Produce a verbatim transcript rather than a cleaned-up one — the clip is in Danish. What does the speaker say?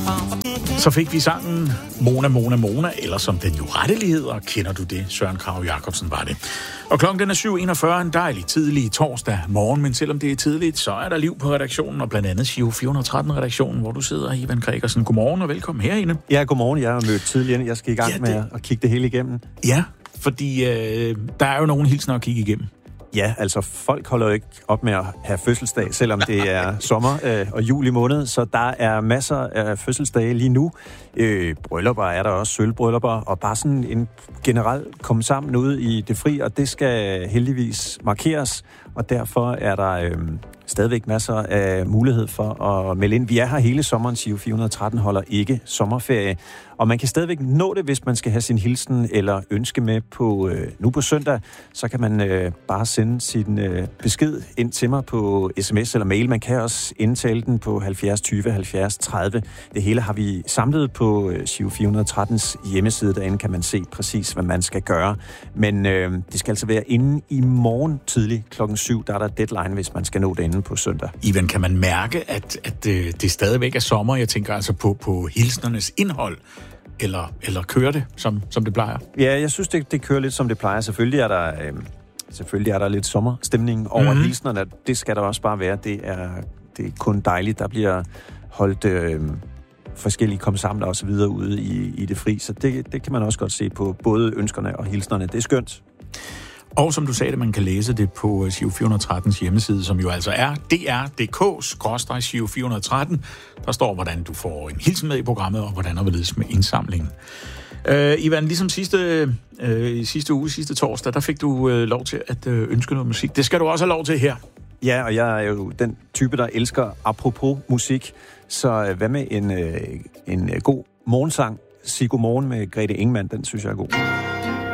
Så fik vi sangen Mona, Mona, Mona, eller som den jo rettelig hedder, kender du det? Søren Kragh Jacobsen var det. Og klokken den er syv enogfyrre, en dejlig tidlig torsdag morgen, men selvom det er tidligt, så er der liv på redaktionen, og blandt andet Giro fire hundrede og tretten-redaktionen, hvor du sidder, Ivan Gregersen. Godmorgen og velkommen herinde. Ja, godmorgen. Jeg er mødt tidligere. Jeg skal i gang ja, det... med at kigge det hele igennem. Ja, fordi øh, der er jo nogle hilsner at kigge igennem. Ja, altså folk holder jo ikke op med at have fødselsdag, selvom det er sommer øh, og juli måned, så der er masser af fødselsdage lige nu. Øh, bryllupper er der også, sølvbryllupper, og bare sådan en generelt komme sammen ude i det fri, og det skal heldigvis markeres, og derfor er der øh, stadigvæk masser af mulighed for at melde ind. Vi er her hele sommeren, Giro fire hundrede og tretten holder ikke sommerferie, og man kan stadigvæk nå det, hvis man skal have sin hilsen eller ønske med på øh, nu på søndag, så kan man øh, bare sende sin øh, besked ind til mig på sms eller mail. Man kan også indtale den på halvfjerds tyve halvfjerds tredive. Det hele har vi samlet på øh, Giro fire hundrede og trettens hjemmeside. Derinde kan man se præcis, hvad man skal gøre. Men øh, det skal altså være inde i morgen tidlig klokken syv. Der er der deadline, hvis man skal nå det inde på søndag. Ivan, kan man mærke, at, at øh, det stadigvæk er sommer? Jeg tænker altså på, på hilsnernes indhold. Eller, eller kører det, som, som det plejer? Ja, jeg synes, det, det kører lidt, som det plejer. Selvfølgelig er der, øh, selvfølgelig er der lidt sommerstemning over mm-hmm. hilsnerne. Det skal der også bare være. Det er, det er kun dejligt. Der bliver holdt øh, forskellige komsamler og så videre ude i, i det fri. Så det, det kan man også godt se på både ønskerne og hilsnerne. Det er skønt. Og som du sagde, man kan læse det på Giro fire hundrede og trettens hjemmeside, som jo altså er d r punktum d k skråstreg Giro fire hundrede og tretten. Der står, hvordan du får en hilsen med i programmet, og hvordan der vil ledes med indsamlingen. Øh, Ivan, ligesom sidste, øh, sidste uge, sidste torsdag, der fik du øh, lov til at øh, ønske noget musik. Det skal du også have lov til her. Ja, og jeg er jo den type, der elsker apropos musik. Så øh, hvad med en, øh, en øh, god morgensang? Sig godmorgen med Grete Ingemann, den synes jeg er god.